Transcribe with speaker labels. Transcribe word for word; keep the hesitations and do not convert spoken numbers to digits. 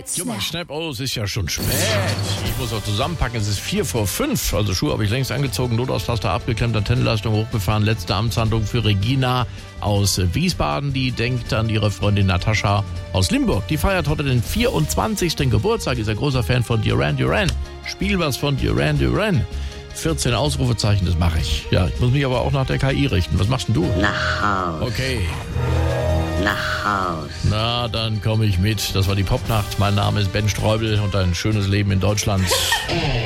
Speaker 1: Junge, Schnapp, oh, es ist ja schon spät. Ich muss auch zusammenpacken, es ist vier vor fünf. Also Schuhe habe ich längst angezogen, Notaustaster abgeklemmt, Antennenleistung hochgefahren. Letzte Amtshandlung für Regina aus Wiesbaden. Die denkt an ihre Freundin Natascha aus Limburg. Die feiert heute den vierundzwanzigsten Geburtstag. Ist ein großer Fan von Duran Duran. Spiel was von Duran Duran. vierzehn Ausrufezeichen, das mache ich. Ja, ich muss mich aber auch nach der K I richten. Was machst denn du?
Speaker 2: Nach Haus.
Speaker 1: Okay.
Speaker 2: Nach Haus.
Speaker 1: Na, dann komme ich mit. Das war die Popnacht. Mein Name ist Ben Streubel und ein schönes Leben in Deutschland.